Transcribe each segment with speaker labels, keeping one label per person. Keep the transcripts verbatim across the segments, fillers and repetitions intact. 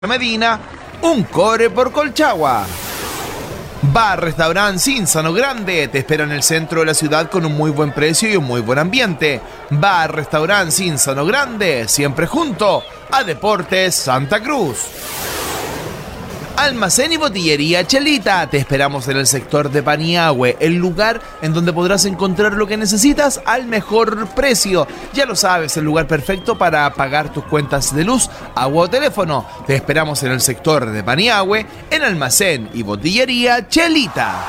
Speaker 1: Medina, un core por Colchagua. Bar Restaurant Cinzano Grande te espera en el centro de la ciudad con un muy buen precio y un muy buen ambiente. Bar Restaurant Cinzano Grande, siempre junto a Deportes Santa Cruz. Almacén y botillería Chelita, te esperamos en el sector de Paniagüe, el lugar en donde podrás encontrar lo que necesitas al mejor precio. Ya lo sabes, el lugar perfecto para pagar tus cuentas de luz, agua o teléfono. Te esperamos en el sector de Paniagüe, en Almacén y botillería Chelita.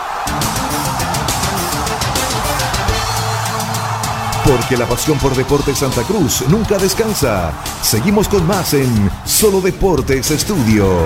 Speaker 2: Porque la pasión por Deportes Santa Cruz nunca descansa. Seguimos con más en Solo Deportes Estudio.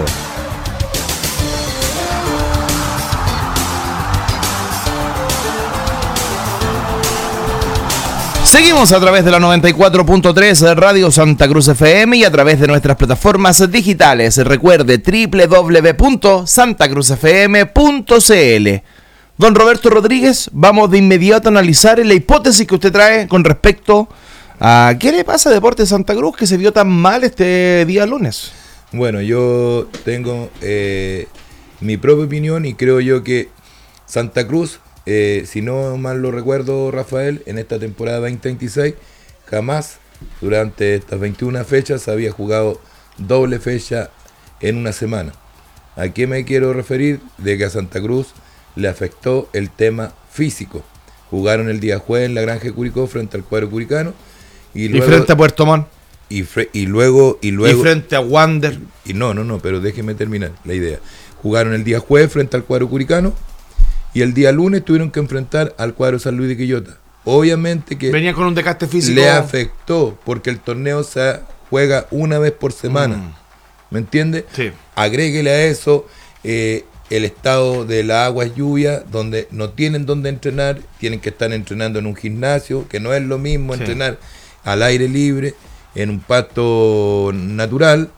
Speaker 1: Seguimos a través de la noventa y cuatro punto tres Radio Santa Cruz F M y a través de nuestras plataformas digitales. Recuerde doble u doble u doble u punto santa cruz f m punto c l. Don Roberto Rodríguez, vamos de inmediato a analizar la hipótesis que usted trae con respecto a qué le pasa a Deportes Santa Cruz que se vio tan mal este día lunes.
Speaker 3: Bueno, yo tengo eh, mi propia opinión y creo yo que Santa Cruz, Eh, si no mal lo recuerdo, Rafael, en esta temporada veinte veintiséis, jamás durante estas veintiuna fechas había jugado doble fecha en una semana. ¿A qué me quiero referir? De que a Santa Cruz le afectó el tema físico. Jugaron el día jueves en la Granja de Curicó frente al cuadro curicano. Y, luego,
Speaker 1: y frente a Puerto Montt.
Speaker 3: Y, fre- y luego... Y luego
Speaker 1: y frente a Wander.
Speaker 3: Y no, no, no, pero déjeme terminar la idea. Jugaron el día jueves frente al cuadro curicano. Y el día lunes tuvieron que enfrentar al cuadro San Luis de Quillota. Obviamente que
Speaker 1: venía con un desgaste físico.
Speaker 3: Le afectó porque el torneo se juega una vez por semana. Mm. ¿Me entiende?
Speaker 1: Sí.
Speaker 3: Agréguele a eso eh, el estado de la agua lluvia, donde no tienen dónde entrenar, tienen que estar entrenando en un gimnasio, que no es lo mismo sí. entrenar al aire libre, en un pasto natural.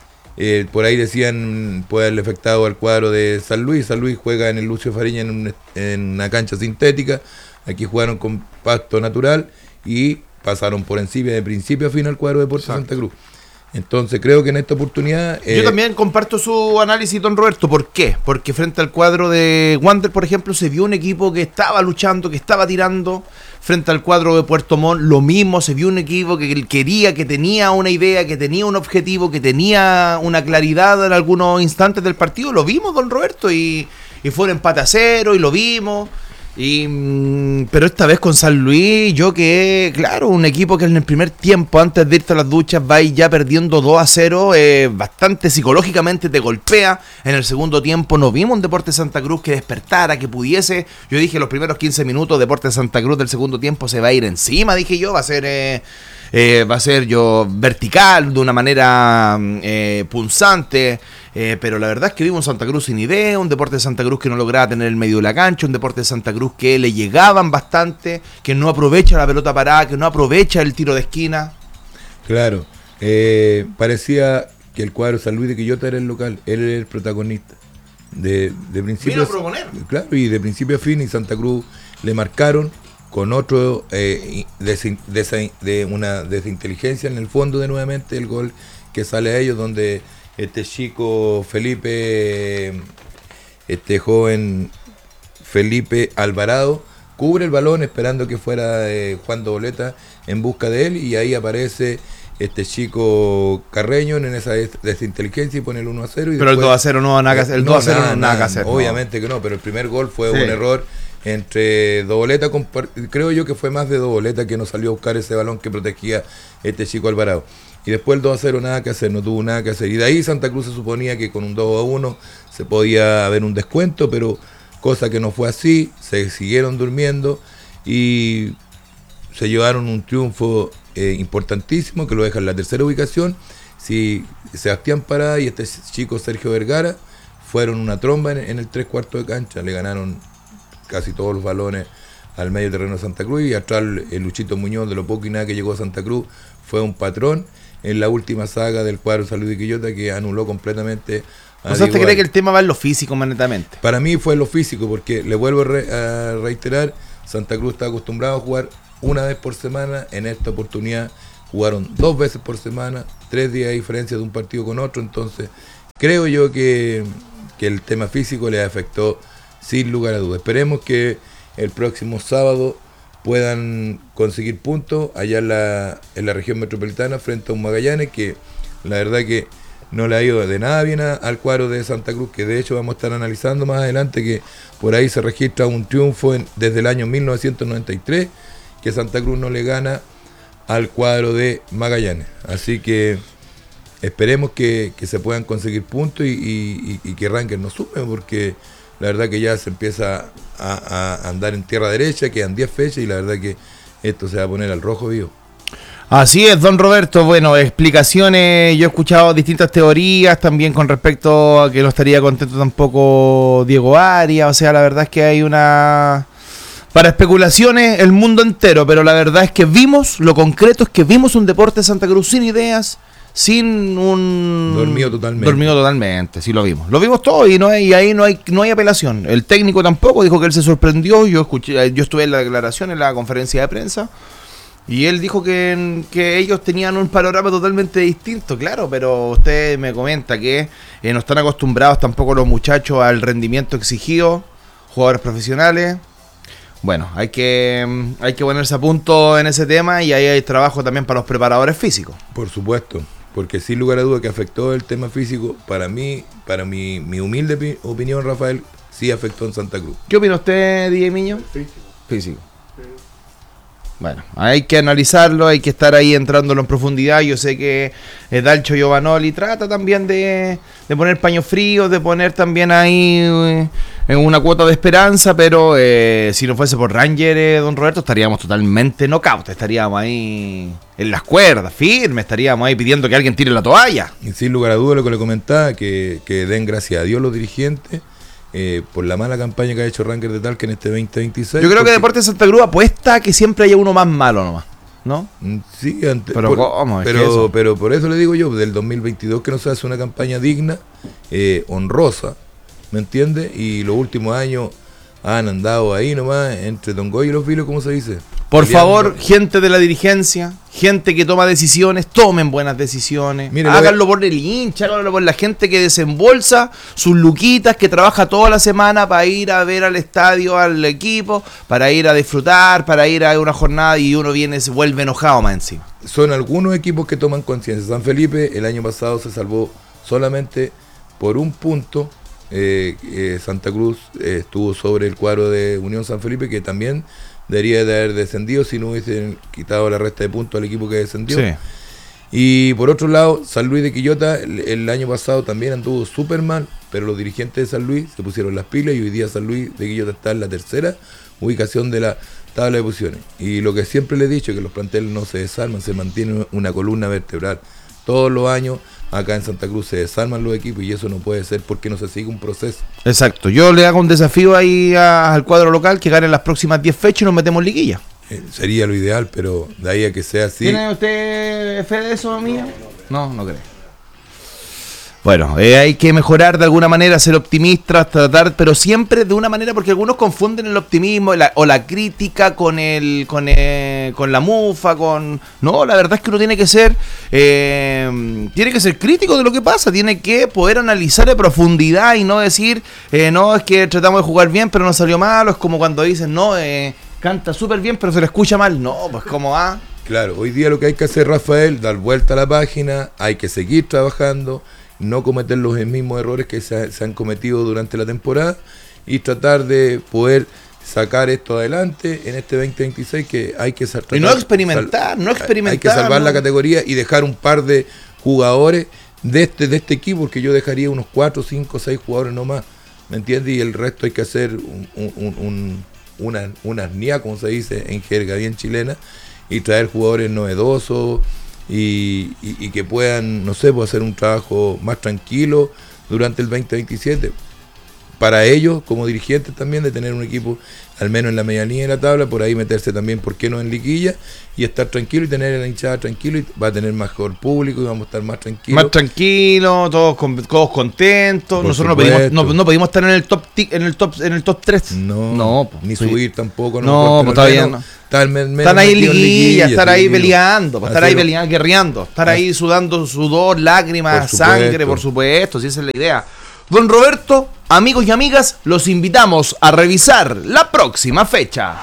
Speaker 3: Eh, por ahí decían puede haberle afectado al cuadro de San Luis. San Luis juega en el Lucio Fariña en, un, en una cancha sintética. Aquí jugaron con pasto natural y pasaron por encima de principio a fin al cuadro de Deportes Santa Cruz. Entonces creo que en esta oportunidad eh,
Speaker 1: yo también comparto su análisis, don Roberto. ¿Por qué? Porque frente al cuadro de Wander, por ejemplo, se vio un equipo que estaba luchando, que estaba tirando. Frente al cuadro de Puerto Montt, lo mismo, se vio un equipo que quería, que tenía una idea, que tenía un objetivo, que tenía una claridad en algunos instantes del partido. Lo vimos, don Roberto, y, y fue un empate a cero, y lo vimos. Y, pero esta vez con San Luis, yo que, claro, un equipo que en el primer tiempo, antes de irte a las duchas, va ya perdiendo dos a cero, eh, bastante psicológicamente te golpea. En el segundo tiempo no vimos un Deportes Santa Cruz que despertara, que pudiese. Yo dije los primeros quince minutos, Deportes Santa Cruz del segundo tiempo se va a ir encima, dije yo, va a ser eh, eh, va a ser yo vertical, de una manera eh, punzante. Eh, pero la verdad es que vimos un Santa Cruz sin idea, un Deportes de Santa Cruz que no lograba tener el medio de la cancha, un Deportes de Santa Cruz que le llegaban bastante, que no aprovecha la pelota parada, que no aprovecha el tiro de esquina.
Speaker 3: Claro, eh, parecía que el cuadro San Luis de Quillota era el local, él era el protagonista. De, de principio
Speaker 1: Vino a proponer.
Speaker 3: Claro, y de principio a fin, y Santa Cruz le marcaron con otro eh, de, de, de una desinteligencia en el fondo de nuevamente el gol que sale a ellos, donde este chico Felipe, este joven Felipe Alvarado, cubre el balón esperando que fuera eh, Juan Doboleta en busca de él, y ahí aparece este chico Carreño en esa des- desinteligencia y pone el uno a cero. Y
Speaker 1: pero
Speaker 3: después,
Speaker 1: el dos a cero no nada que hacer. El
Speaker 3: no,
Speaker 1: dos a cero
Speaker 3: nada,
Speaker 1: no nada que hacer.
Speaker 3: Obviamente no. que no, pero el primer gol fue
Speaker 1: sí.
Speaker 3: un error entre Doboleta, creo yo que fue más de Doboleta que no salió a buscar ese balón que protegía este chico Alvarado. Y después el dos a cero nada que hacer, no tuvo nada que hacer. Y de ahí Santa Cruz se suponía que con un dos a uno se podía haber un descuento, pero cosa que no fue así, se siguieron durmiendo y se llevaron un triunfo eh, importantísimo que lo deja en la tercera ubicación. Si Sebastián Parada y este chico Sergio Vergara fueron una tromba en, en el tres cuartos de cancha, le ganaron casi todos los balones al medio terreno de Santa Cruz, y atrás el Luchito Muñoz, de lo poco y nada que llegó a Santa Cruz, fue un patrón en la última saga del cuadro San Luis de Quillota, que anuló completamente a
Speaker 1: O sea, ¿usted cree que el tema va en lo físico, netamente?
Speaker 3: Para mí fue lo físico, porque le vuelvo a, re- a reiterar, Santa Cruz está acostumbrado a jugar una vez por semana. En esta oportunidad jugaron dos veces por semana, tres días de diferencia de un partido con otro, entonces creo yo que, que el tema físico le afectó sin lugar a dudas. Esperemos que el próximo sábado puedan conseguir puntos allá en la, en la región metropolitana frente a un Magallanes que la verdad que no le ha ido de nada bien a, al cuadro de Santa Cruz, que de hecho vamos a estar analizando más adelante que por ahí se registra un triunfo en, desde el año mil novecientos noventa y tres, que Santa Cruz no le gana al cuadro de Magallanes. Así que esperemos que, que se puedan conseguir puntos y, y, y, y que Rangers no sume, porque la verdad que ya se empieza a, a andar en tierra derecha, quedan diez fechas y la verdad que esto se va a poner al rojo vivo.
Speaker 1: Así es, don Roberto. Bueno, explicaciones, yo he escuchado distintas teorías también con respecto a que no estaría contento tampoco Diego Arias, o sea, la verdad es que hay una... Para especulaciones el mundo entero, pero la verdad es que vimos, lo concreto es que vimos un Deportes Santa Cruz sin ideas, sin un...
Speaker 3: Dormido totalmente.
Speaker 1: Dormido totalmente, sí lo vimos. Lo vimos todo y no hay, y ahí no hay, no hay apelación. El técnico tampoco dijo que él se sorprendió, yo escuché, yo estuve en la declaración, en la conferencia de prensa, y él dijo que, que ellos tenían un panorama totalmente distinto, claro, pero usted me comenta que eh, no están acostumbrados tampoco los muchachos al rendimiento exigido, jugadores profesionales. Bueno, hay que, hay que ponerse a punto en ese tema y ahí hay trabajo también para los preparadores físicos.
Speaker 3: Por supuesto, porque sin lugar a duda que afectó el tema físico, para mí, para mi, mi humilde pi- opinión, Rafael, sí afectó en Santa Cruz.
Speaker 1: ¿Qué opina usted, D J Miño? Físico. Físico. Bueno, hay que analizarlo, hay que estar ahí entrándolo en profundidad. Yo sé que eh, Dalcho Giovanoli trata también de, de poner paños fríos, de poner también ahí eh, una cuota de esperanza, pero eh, si no fuese por Ranger, eh, don Roberto, estaríamos totalmente knockout, estaríamos ahí en las cuerdas, firmes, estaríamos ahí pidiendo que alguien tire la toalla.
Speaker 3: Y sin lugar a duda lo que le comentaba, que, que den gracias a Dios los dirigentes, Eh, por la mala campaña que ha hecho Rangers de Talca en este veinte veintiséis.
Speaker 1: Yo creo
Speaker 3: porque,
Speaker 1: que Deportes Santa Cruz apuesta a que siempre haya uno más malo nomás, ¿no?
Speaker 3: Sí, ante,
Speaker 1: pero
Speaker 3: por,
Speaker 1: ¿cómo? Es
Speaker 3: pero,
Speaker 1: que eso...
Speaker 3: pero por eso le digo yo, del dos mil veintidós que no se hace una campaña digna, eh, honrosa, ¿me entiende? Y los últimos años han andado ahí nomás, entre Don Goyo y los vilos, ¿cómo se dice?
Speaker 1: Por
Speaker 3: Peleando.
Speaker 1: favor, gente de la dirigencia, gente que toma decisiones, tomen buenas decisiones.
Speaker 3: Mire,
Speaker 1: háganlo por el hincha, háganlo por la gente que desembolsa sus luquitas, que trabaja toda la semana para ir a ver al estadio, al equipo, para ir a disfrutar, para ir a una jornada y uno viene, se vuelve enojado más encima.
Speaker 3: Son algunos equipos que toman conciencia. San Felipe el año pasado se salvó solamente por un punto. Eh, eh, Santa Cruz eh, estuvo sobre el cuadro de Unión San Felipe, que también debería de haber descendido si no hubiesen quitado la resta de puntos al equipo que descendió.
Speaker 1: Sí.
Speaker 3: Y por otro lado, San Luis de Quillota el, el año pasado también anduvo súper mal, pero los dirigentes de San Luis se pusieron las pilas y hoy día San Luis de Quillota está en la tercera ubicación de la tabla de posiciones. Y lo que siempre le he dicho, que los planteles no se desarman, se mantiene una columna vertebral. Todos los años acá en Santa Cruz se desarman los equipos y eso no puede ser porque no se sigue un proceso.
Speaker 1: Exacto, yo le hago un desafío ahí a, al cuadro local que gane las próximas diez fechas y nos metemos en liguilla.
Speaker 3: Eh, sería lo ideal, pero de ahí a que sea así.
Speaker 1: ¿Tiene usted fe de eso, mío? No, no cree. Bueno, eh, hay que mejorar de alguna manera, ser optimistas, tratar, pero siempre de una manera, porque algunos confunden el optimismo la, o la crítica con el, con, eh, con la mufa, con... No, la verdad es que uno tiene que ser, eh, tiene que ser crítico de lo que pasa, tiene que poder analizar de profundidad y no decir, eh, no, es que tratamos de jugar bien, pero no salió malo, es como cuando dicen, no, eh, canta súper bien, pero se le escucha mal, no, pues como va.
Speaker 3: Claro, hoy día lo que hay que hacer, Rafael, dar vuelta a la página, hay que seguir trabajando, no cometer los mismos errores que se, se han cometido durante la temporada y tratar de poder sacar esto adelante en este veinte veintiséis que hay que tratar,
Speaker 1: y no experimentar, no experimentar.
Speaker 3: Hay que salvar
Speaker 1: no.
Speaker 3: la categoría y dejar un par de jugadores de este de este equipo, porque yo dejaría unos cuatro, cinco, seis jugadores nomás, ¿me entiendes? Y el resto hay que hacer un, un, un, un, una, una arnía, como se dice en jerga bien chilena, y traer jugadores novedosos, Y, y, y que puedan, no sé, pues hacer un trabajo más tranquilo durante el veinte veintisiete. para ellos como dirigentes también de tener un equipo al menos en la medianía de la tabla, por ahí meterse también, ¿por qué no?, en liguilla y estar tranquilo y tener a la hinchada tranquilo, y va a tener mejor público y vamos a estar más tranquilos.
Speaker 1: Más tranquilos, todos, con, todos contentos.
Speaker 3: Por
Speaker 1: Nosotros no
Speaker 3: supuesto.
Speaker 1: pedimos, no, no pedimos estar en el top tic, en el top en el top tres.
Speaker 3: No,
Speaker 1: no po,
Speaker 3: ni
Speaker 1: sí.
Speaker 3: subir tampoco.
Speaker 1: No, pues todavía no.
Speaker 3: Están, men,
Speaker 1: están ahí en liguilla, estar ahí
Speaker 3: sí,
Speaker 1: peleando, pues, estar ahí
Speaker 3: Hacer-
Speaker 1: peleando, guerreando, estar ahí sudando sudor, lágrimas,
Speaker 3: Por supuesto.
Speaker 1: sangre, por supuesto, si esa es la idea. Don Roberto, amigos y amigas, los invitamos a revisar la próxima fecha.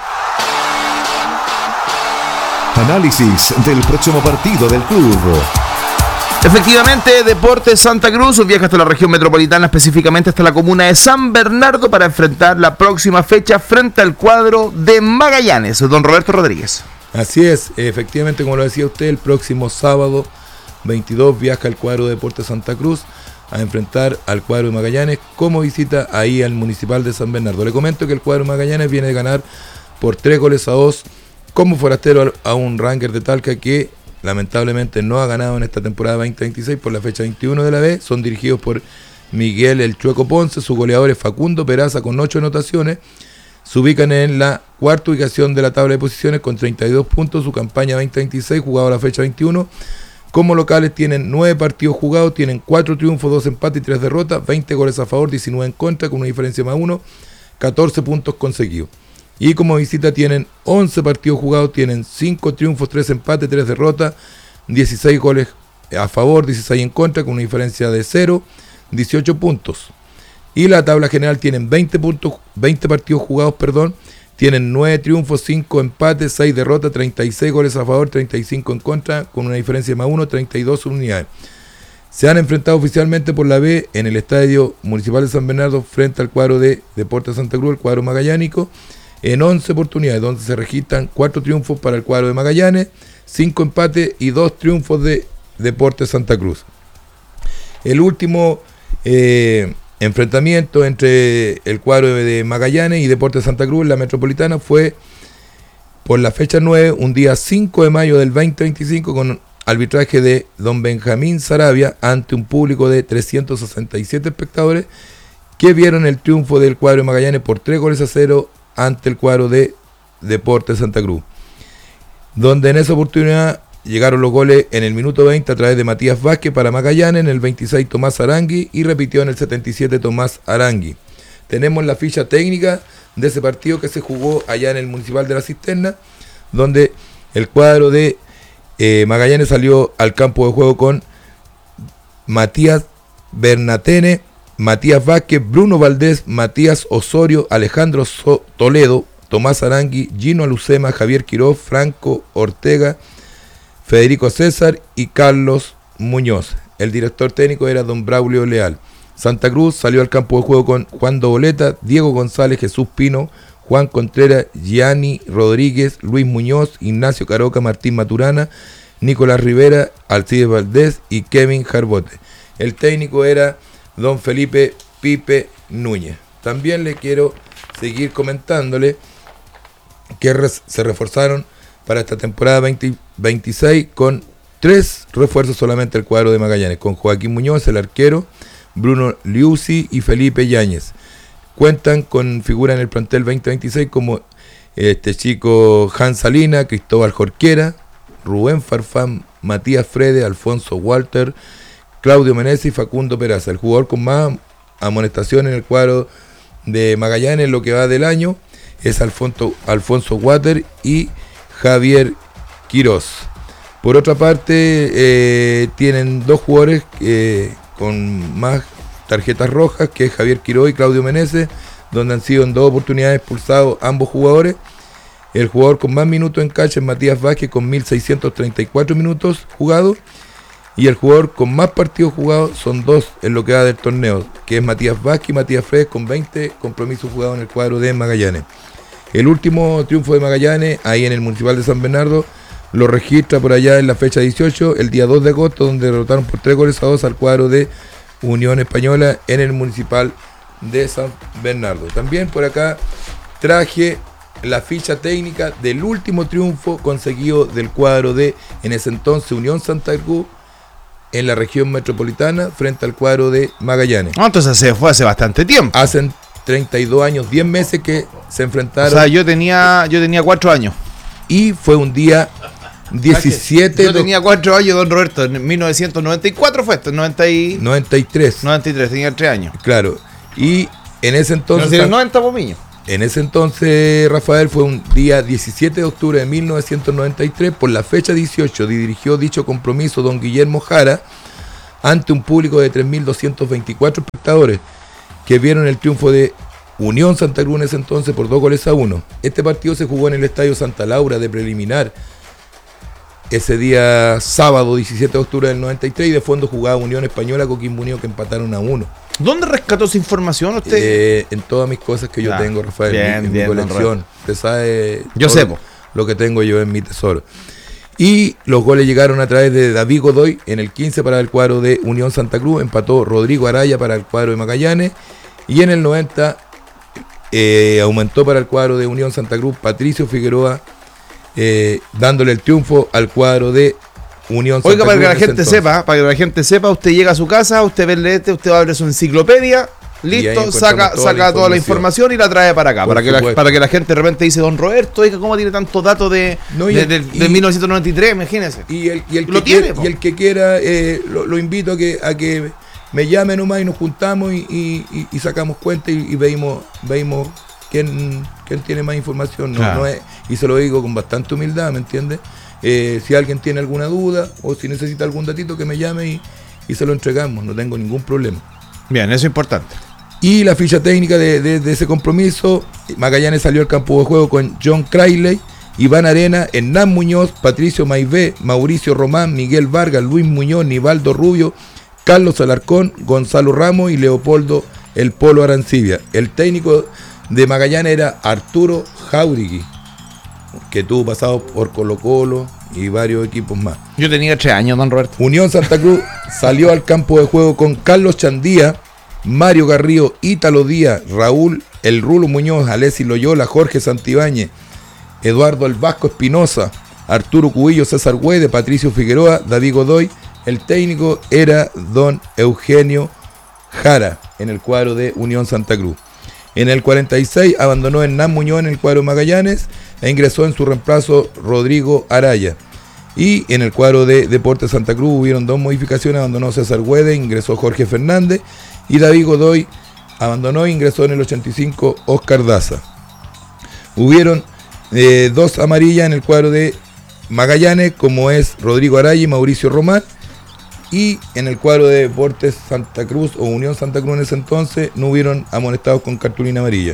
Speaker 2: Análisis del próximo partido del club.
Speaker 1: Efectivamente, Deportes Santa Cruz viaja hasta la región metropolitana, específicamente hasta la comuna de San Bernardo, para enfrentar la próxima fecha frente al cuadro de Magallanes. Don Roberto Rodríguez.
Speaker 3: Así es, efectivamente, como lo decía usted, el próximo sábado veintidós viaja el cuadro de Deportes Santa Cruz a enfrentar al cuadro de Magallanes como visita ahí al Municipal de San Bernardo. Le comento que el cuadro de Magallanes viene de ganar por tres goles a dos como forastero a un Ranger de Talca que lamentablemente no ha ganado en esta temporada veinte veintiséis por la fecha veintiuno de la B. Son dirigidos por Miguel El Chueco Ponce, su goleador es Facundo Peraza con ocho anotaciones. Se ubican en la cuarta ubicación de la tabla de posiciones con treinta y dos puntos. Su campaña veinte veintiséis, jugado a la fecha veintiuno. Como locales tienen nueve partidos jugados, tienen cuatro triunfos, dos empates y tres derrotas, veinte goles a favor, diecinueve en contra, con una diferencia más uno, catorce puntos conseguidos. Y como visita tienen once partidos jugados, tienen cinco triunfos, tres empates, tres derrotas, dieciséis goles a favor, dieciséis en contra, con una diferencia de cero, dieciocho puntos. Y la tabla general tienen veinte puntos, veinte partidos jugados, perdón, tienen nueve triunfos, cinco empates, seis derrotas, treinta y seis goles a favor, treinta y cinco en contra, con una diferencia de más uno, treinta y dos unidades. Se han enfrentado oficialmente por la B en el Estadio Municipal de San Bernardo frente al cuadro de Deportes Santa Cruz, el cuadro magallánico, en once oportunidades, donde se registran cuatro triunfos para el cuadro de Magallanes, cinco empates y dos triunfos de Deportes Santa Cruz. El último eh, enfrentamiento entre el cuadro de Magallanes y Deportes Santa Cruz en la Metropolitana fue por la fecha nueve, un día cinco de mayo del veinte veinticinco, con arbitraje de don Benjamín Sarabia ante un público de trescientos sesenta y siete espectadores que vieron el triunfo del cuadro de Magallanes por tres goles a cero ante el cuadro de Deportes Santa Cruz, donde en esa oportunidad llegaron los goles en el minuto veinte a través de Matías Vázquez para Magallanes, en el veintiséis Tomás Arangui y repitió en el setenta y siete Tomás Arangui. Tenemos la ficha técnica de ese partido que se jugó allá en el Municipal de la Cisterna, donde el cuadro de eh, Magallanes salió al campo de juego con Matías Bernatene, Matías Vázquez, Bruno Valdés, Matías Osorio, Alejandro so- Toledo, Tomás Arangui, Gino Alucema, Javier Quiroz, Franco Ortega, Federico César y Carlos Muñoz. El director técnico era don Braulio Leal. Santa Cruz salió al campo de juego con Juan Doboleta, Diego González, Jesús Pino, Juan Contreras, Gianni Rodríguez, Luis Muñoz, Ignacio Caroca, Martín Maturana, Nicolás Rivera, Alcides Valdés y Kevin Jarbote. El técnico era don Felipe Pipe Núñez. También le quiero seguir comentándole que res- se reforzaron para esta temporada veinte veintiséis con tres refuerzos solamente el cuadro de Magallanes, con Joaquín Muñoz, el arquero, Bruno Liuzzi y Felipe Yáñez. Cuentan con figuras en el plantel veinte veintiséis como este chico Hans Salina, Cristóbal Jorquera, Rubén Farfán, Matías Frede, Alfonso Walter, Claudio Meneses y Facundo Peraza. El jugador con más amonestaciones en el cuadro de Magallanes en lo que va del año es Alfonso, Alfonso Water y Javier Quiroz. Por otra parte, eh, tienen dos jugadores eh, con más tarjetas rojas, que es Javier Quiroz y Claudio Meneses, donde han sido en dos oportunidades expulsados ambos jugadores. El jugador con más minutos en cancha es Matías Vázquez, con mil seiscientos treinta y cuatro minutos jugados, y el jugador con más partidos jugados son dos en lo que va del torneo, que es Matías Vázquez y Matías Fred, con veinte compromisos jugados en el cuadro de Magallanes. El último triunfo de Magallanes, ahí en el Municipal de San Bernardo, lo registra por allá en la fecha dieciocho, el día dos de agosto, donde derrotaron por tres goles a dos al cuadro de Unión Española en el Municipal de San Bernardo. También por acá traje la ficha técnica del último triunfo conseguido del cuadro de, en ese entonces, Unión Santa Cruz en la región metropolitana frente al cuadro de Magallanes.
Speaker 1: No, entonces se fue hace bastante tiempo.
Speaker 3: Hacen treinta y dos años, diez meses que se enfrentaron.
Speaker 1: O sea, yo tenía, yo tenía cuatro años.
Speaker 3: Y fue un día diecisiete.
Speaker 1: Yo tenía cuatro años, don Roberto, en mil novecientos noventa y cuatro fue esto, noventa y...
Speaker 3: noventa y tres.
Speaker 1: noventa y tres, tenía tres años.
Speaker 3: Claro. Y en ese entonces...
Speaker 1: No, noventa pomiños.
Speaker 3: En ese entonces, Rafael, fue un día diecisiete de octubre de mil novecientos noventa y tres, por la fecha dieciocho, dirigió dicho compromiso don Guillermo Jara ante un público de tres mil doscientos veinticuatro espectadores que vieron el triunfo de Unión Santa Cruz en ese entonces por dos goles a uno. Este partido se jugó en el Estadio Santa Laura de preliminar ese día sábado diecisiete de octubre del noventa y tres, y de fondo jugaba Unión Española Coquimbo Unido, que empataron a uno.
Speaker 1: ¿Dónde rescató esa información usted?
Speaker 3: Eh, en todas mis cosas que yo ah, tengo, Rafael,
Speaker 1: bien,
Speaker 3: en
Speaker 1: bien,
Speaker 3: mi colección. Usted sabe
Speaker 1: yo sé
Speaker 3: lo que tengo yo en mi tesoro. Y los goles llegaron a través de David Godoy en el quince para el cuadro de Unión Santa Cruz, empató Rodrigo Araya para el cuadro de Magallanes, y en el noventa eh, aumentó para el cuadro de Unión Santa Cruz Patricio Figueroa, eh, dándole el triunfo al cuadro de Unión Santa
Speaker 1: Oiga,
Speaker 3: Cruz.
Speaker 1: para que la gente sepa, para que la gente sepa, usted llega a su casa, usted ve el este, usted abre su enciclopedia, listo, saca, toda, saca la toda la información y la trae para acá, para que, la, para que la gente de repente dice, don Roberto, oiga, ¿cómo tiene tantos datos de,
Speaker 3: no,
Speaker 1: de,
Speaker 3: el,
Speaker 1: de, de, de mil novecientos noventa y tres? Imagínese.
Speaker 3: Y el, y el
Speaker 1: lo
Speaker 3: que
Speaker 1: tiene,
Speaker 3: quiera, y el que quiera eh, lo, lo invito a que, a que me llame nomás y nos juntamos y, y, y, y sacamos cuenta y, y veimos, veimos quién, quién tiene más información. No,
Speaker 1: claro.
Speaker 3: no es, y se lo digo con bastante humildad, ¿me entiendes? Eh, si alguien tiene alguna duda o si necesita algún datito, que me llame y, y se lo entregamos, no tengo ningún problema.
Speaker 1: Bien, eso es importante.
Speaker 3: Y la ficha técnica de, de, de ese compromiso: Magallanes salió al campo de juego con John Crayley, Iván Arena, Hernán Muñoz, Patricio Maivé, Mauricio Román, Miguel Vargas, Luis Muñoz, Nivaldo Rubio, Carlos Alarcón, Gonzalo Ramos y Leopoldo El Polo Arancibia. El técnico de Magallanes era Arturo Jauregui, que tuvo pasado por Colo Colo y varios equipos más.
Speaker 1: Yo tenía tres años, don Roberto.
Speaker 3: Unión Santa Cruz salió al campo de juego con Carlos Chandía, Mario Garrío, Ítalo Díaz, Raúl El Rulo Muñoz, Alessi Loyola, Jorge Santibáñez, Eduardo El Vasco Espinosa, Arturo Cubillo, César Güede, Patricio Figueroa, David Godoy. El técnico era don Eugenio Jara en el cuadro de Unión Santa Cruz. En el cuarenta y seis abandonó Hernán Muñoz en el cuadro Magallanes e ingresó en su reemplazo Rodrigo Araya. Y en el cuadro de Deportes Santa Cruz hubieron dos modificaciones: abandonó César Güede, ingresó Jorge Fernández, y David Godoy abandonó e ingresó en el ochenta y cinco Oscar Daza. Hubieron eh, dos amarillas en el cuadro de Magallanes, como es Rodrigo Araya y Mauricio Román. Y en el cuadro de Deportes Santa Cruz o Unión Santa Cruz en ese entonces no hubieron amonestados con cartulina amarilla.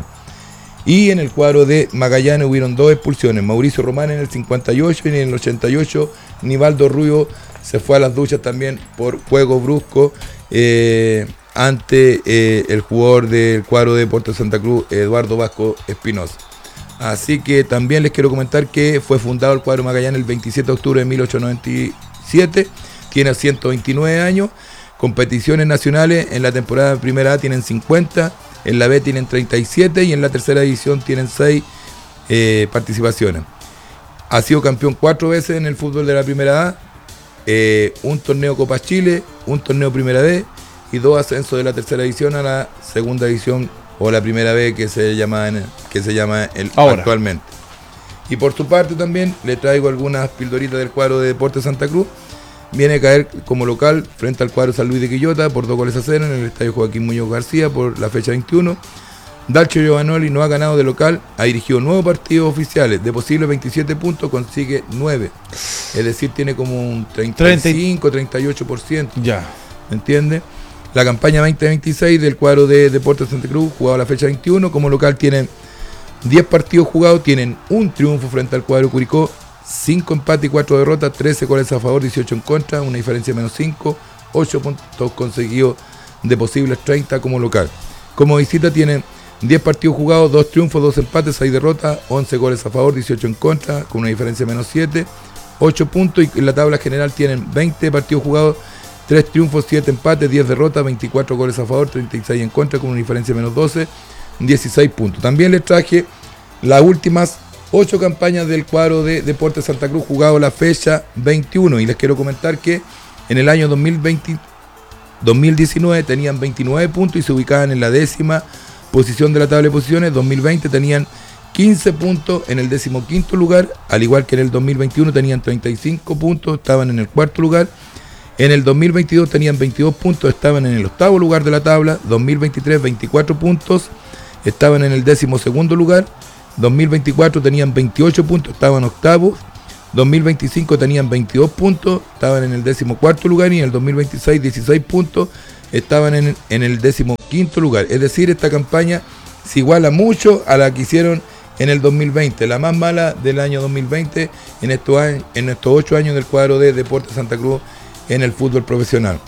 Speaker 3: Y en el cuadro de Magallanes hubieron dos expulsiones: Mauricio Román en el cincuenta y ocho, y en el ochenta y ocho Nivaldo Rubio se fue a las duchas también por juego brusco eh, ante eh, el jugador del cuadro de Deportes Santa Cruz, Eduardo Vasco Espinosa. Así que también les quiero comentar que fue fundado el cuadro Magallanes el veintisiete de octubre de mil ochocientos noventa y siete, tiene ciento veintinueve años, competiciones nacionales en la temporada de primera A tienen cincuenta, en la B tienen treinta y siete y en la tercera división tienen seis eh, participaciones. Ha sido campeón cuatro veces en el fútbol de la primera A, eh, un torneo Copa Chile, un torneo Primera B y dos ascensos de la tercera división a la segunda división o la Primera B, que se llama, que se llama el, actualmente. Y por su parte también le traigo algunas pildoritas del cuadro de Deportes Santa Cruz. Viene a caer como local frente al cuadro San Luis de Quillota por dos goles a cero en el estadio Joaquín Muñoz García por la fecha veintiuno. Dalcio Giovanoli no ha ganado de local, ha dirigido nueve partidos oficiales, de posibles veintisiete puntos consigue nueve, es decir, tiene como un treinta y cinco, treinta y ocho por ciento.
Speaker 1: Ya.
Speaker 3: ¿Me entiende? La campaña veinte veintiséis del cuadro de Deportes Santa Cruz, jugado la fecha veintiuno, como local tienen diez partidos jugados, tienen un triunfo frente al cuadro Curicó, cinco empates y cuatro derrotas, trece goles a favor, dieciocho en contra, una diferencia de menos cinco, ocho puntos conseguidos de posibles treinta como local. Como visita tienen diez partidos jugados, dos triunfos, dos empates, seis derrotas, once goles a favor, dieciocho en contra, con una diferencia de menos siete, ocho puntos, y en la tabla general tienen veinte partidos jugados, tres triunfos, siete empates, diez derrotas, veinticuatro goles a favor, treinta y seis en contra, con una diferencia de menos doce, dieciséis puntos. También les traje las últimas ocho campañas del cuadro de Deportes Santa Cruz, jugado la fecha veintiuno, y les quiero comentar que en el año dos mil veinte, dos mil diecinueve tenían veintinueve puntos y se ubicaban en la décima posición de la tabla de posiciones. dos mil veinte tenían quince puntos en el decimoquinto lugar, al igual que en el dos mil veintiuno tenían treinta y cinco puntos, estaban en el cuarto lugar. En el dos mil veintidós tenían veintidós puntos, estaban en el octavo lugar de la tabla. dos mil veintitrés, veinticuatro puntos, estaban en el décimo segundo lugar. dos mil veinticuatro tenían veintiocho puntos, estaban octavos. dos mil veinticinco tenían veintidós puntos, estaban en el décimo cuarto lugar. Y en el dos mil veintiséis, dieciséis puntos, estaban en el, en el décimo quinto lugar. Es decir, esta campaña se iguala mucho a la que hicieron en el dos mil veinte, la más mala del año dos mil veinte, en estos, años, en estos ocho años del cuadro de Deportes Santa Cruz en el fútbol profesional.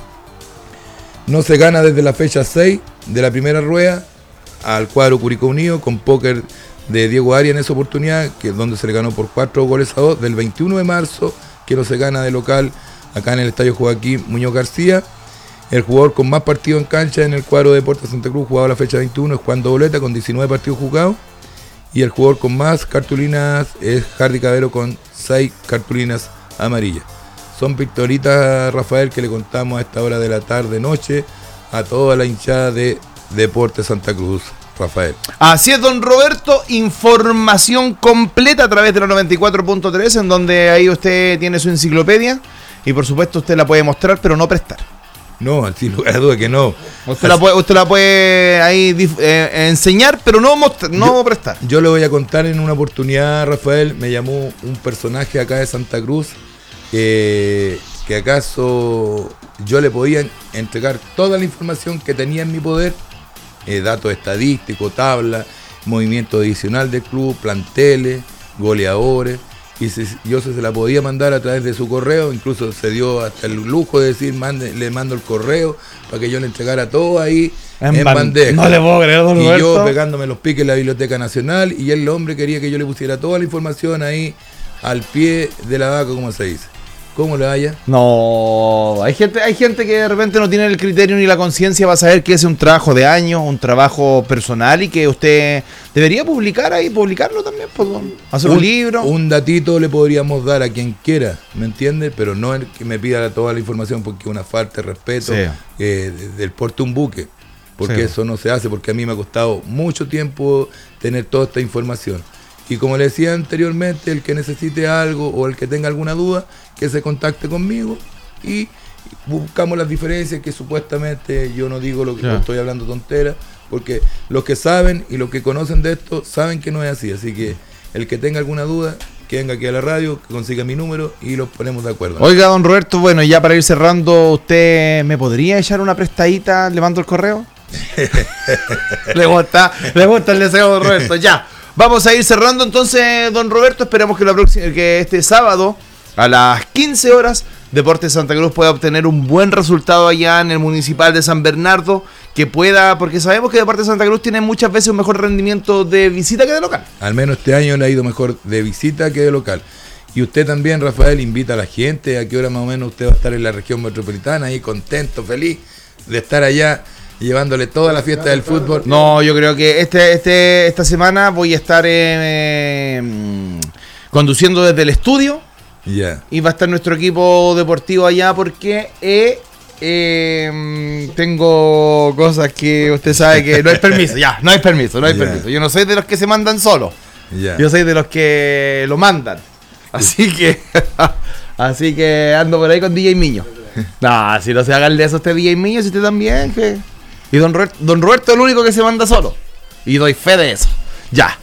Speaker 3: No se gana desde la fecha seis de la primera rueda al cuadro Curicó Unido, con póker de Diego Arias en esa oportunidad, que es donde se le ganó por cuatro goles a dos, del veintiuno de marzo, que no se gana de local acá en el estadio Joaquín Muñoz García. El jugador con más partidos en cancha en el cuadro de Deportes Santa Cruz, jugado la fecha veintiuno, es Juan Dobleta, con diecinueve partidos jugados. Y el jugador con más cartulinas es Hardy Cabero, con seis cartulinas amarillas. Son victoritas, Rafael, que le contamos a esta hora de la tarde-noche a toda la hinchada de Deportes Santa Cruz, Rafael.
Speaker 1: Así es, don Roberto, información completa a través de la noventa y cuatro punto tres, en donde ahí usted tiene su enciclopedia y por supuesto usted la puede mostrar, pero no prestar.
Speaker 3: No, sin lugar a duda que no.
Speaker 1: Usted la puede, usted la puede ahí eh, enseñar, pero no, mostrar, no
Speaker 3: yo,
Speaker 1: prestar.
Speaker 3: Yo le voy a contar en una oportunidad, Rafael, me llamó un personaje acá de Santa Cruz, eh, que acaso yo le podía entregar toda la información que tenía en mi poder, eh, datos estadísticos, tabla, movimiento adicional del club, planteles, goleadores, y se, yo se, se la podía mandar a través de su correo, incluso se dio hasta el lujo de decir, mande, le mando el correo para que yo le entregara todo ahí en, en bandeja.
Speaker 1: No le puedo creer, don
Speaker 3: Y
Speaker 1: Roberto.
Speaker 3: yo pegándome los piques en la Biblioteca Nacional, y el hombre quería que yo le pusiera toda la información ahí al pie de la vaca, como se dice. ¿Cómo le vaya?
Speaker 1: No, hay gente, hay gente que de repente no tiene el criterio ni la conciencia para saber que es un trabajo de años, un trabajo personal, y que usted debería publicar ahí, publicarlo también, pues, hacer un, un libro.
Speaker 3: Un datito le podríamos dar a quien quiera, ¿me entiende? Pero no el que me pida toda la información, porque es una falta de respeto, sí. eh, del porte un buque, porque sí. Eso no se hace, porque a mí me ha costado mucho tiempo tener toda esta información. Y como le decía anteriormente, el que necesite algo o el que tenga alguna duda, que se contacte conmigo y buscamos las diferencias, que supuestamente yo no digo lo que yeah. estoy hablando tontera, porque los que saben y los que conocen de esto saben que no es así. Así que el que tenga alguna duda, que venga aquí a la radio, que consiga mi número y los ponemos de acuerdo, ¿no?
Speaker 1: Oiga, don Roberto, bueno, ya para ir cerrando, ¿usted me podría echar una prestadita? ¿Le mando el correo? le gusta, le gusta el deseo, don Roberto, ya. Vamos a ir cerrando entonces, don Roberto. Esperemos que, la próxima, que este sábado a las quince horas Deportes Santa Cruz pueda obtener un buen resultado allá en el Municipal de San Bernardo, que pueda, porque sabemos que Deportes Santa Cruz tiene muchas veces un mejor rendimiento de visita que de local.
Speaker 3: Al menos este año le ha ido mejor de visita que de local. Y usted también, Rafael, invita a la gente. ¿A qué hora más o menos usted va a estar en la región metropolitana? Ahí contento, feliz de estar allá, llevándole toda la fiesta del fútbol.
Speaker 1: No, yo creo que este, este, esta semana voy a estar eh, conduciendo desde el estudio.
Speaker 3: Ya. Yeah.
Speaker 1: Y va a estar nuestro equipo deportivo allá, porque eh, eh, tengo cosas que usted sabe que no hay permiso. Ya, no hay permiso, no hay yeah. permiso. Yo no soy de los que se mandan solos. Yeah. Yo soy de los que lo mandan. Así que, así que ando por ahí con D J Miño. No, si no se haga el de eso usted, D J Miño, si usted también, que... Y don Roberto, don Roberto es el único que se manda solo. Y doy fe de eso. Ya.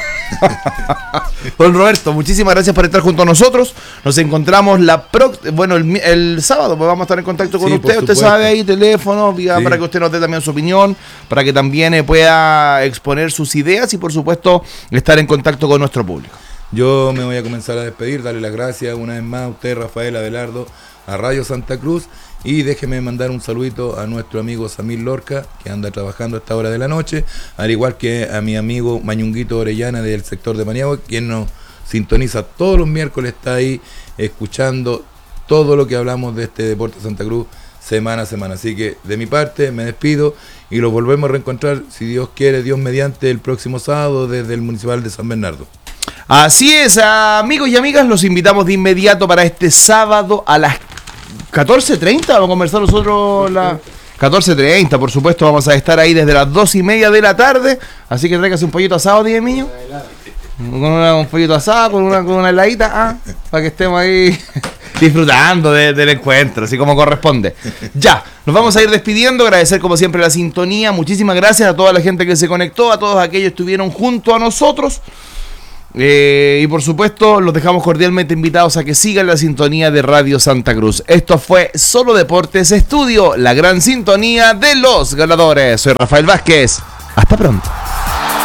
Speaker 1: Don Roberto, muchísimas gracias por estar junto a nosotros. Nos encontramos la pro... bueno, el, el sábado, pues vamos a estar en contacto con sí, usted. Usted sabe ahí, teléfono, sí. Para que usted nos dé también su opinión, para que también eh, pueda exponer sus ideas y por supuesto estar en contacto con nuestro público.
Speaker 3: Yo me voy a comenzar a despedir, darle las gracias una vez más a usted, Rafael Abelardo, a Radio Santa Cruz, y déjeme mandar un saludito a nuestro amigo Samir Lorca, que anda trabajando a esta hora de la noche, al igual que a mi amigo Mañunguito Orellana del sector de Maniagua, quien nos sintoniza todos los miércoles, está ahí escuchando todo lo que hablamos de este Deporte Santa Cruz semana a semana. Así que de mi parte me despido y los volvemos a reencontrar, si Dios quiere, Dios mediante, el próximo sábado desde el Municipal de San Bernardo.
Speaker 1: Así es, amigos y amigas, los invitamos de inmediato para este sábado a las catorce treinta. Vamos a conversar nosotros la catorce treinta, por supuesto, vamos a estar ahí desde las dos y media de la tarde. Así que tráigase un pollito asado, Diez Miño. Con una, un pollito asado, con una, con una heladita, ah, para que estemos ahí disfrutando de, del encuentro, así como corresponde. Ya, nos vamos a ir despidiendo, agradecer como siempre la sintonía, muchísimas gracias a toda la gente que se conectó, a todos aquellos que estuvieron junto a nosotros. Eh, y por supuesto, los dejamos cordialmente invitados a que sigan la sintonía de Radio Santa Cruz. Esto fue Solo Deportes Estudio, la gran sintonía de los ganadores. Soy Rafael Vázquez. Hasta pronto.